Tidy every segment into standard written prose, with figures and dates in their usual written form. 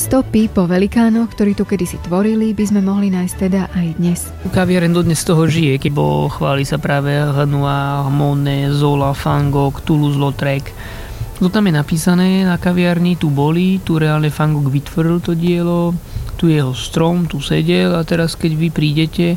Stopy po velikánoch, ktorí tu kedysi tvorili, by sme mohli nájsť teda aj dnes. Kaviareň dodnes z toho žije, bo chváli sa práve Renoir, Monet, Zola, Van Gogh, Toulouse-Lautrec. To tam je napísané na kaviarni, tu boli, tu reálne Van Gogh vytvoril to dielo, tu je jeho strom, tu sedel a teraz keď vy prídete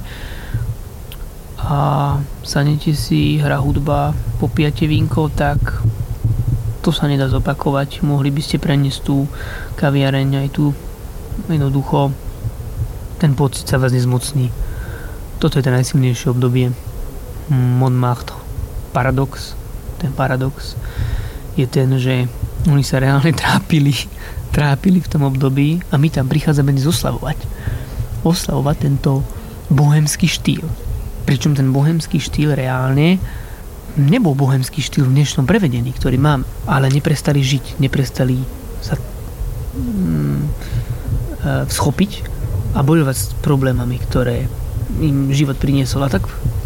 a sadnete si, hra hudba, popijate vínko, tak to sa nedá zopakovať. Mohli by ste preniesť tú kaviareň aj tu. Jednoducho ten pocit sa vás nezmocní. Toto je ten najsilnejšie obdobie. Montmartre. Paradox. Ten paradox je ten, že oni sa reálne trápili v tom období a my tam prichádzame dnes oslavovať tento bohemský štýl. Pričom ten bohemský štýl reálne nebol bohemský štýl v dnešnom prevedení, ktorý mám, ale neprestali žiť, neprestali sa schopiť a bojovať s problémami, ktoré im život priniesol. A tak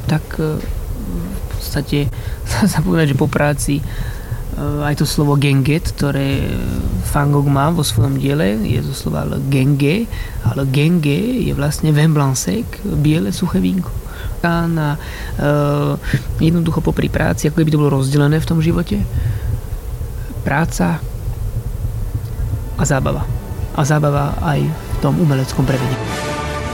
v podstate sa povedať, že po práci aj to slovo genget, ktoré Van Gogh má vo svojom diele, je to slova genge, ale genge je vlastne vin blanc sec, biele suché vínko. A jednoducho popri práci, ako by to bolo rozdelené v tom živote, práca a zábava. A zábava aj v tom umeleckom prevedení.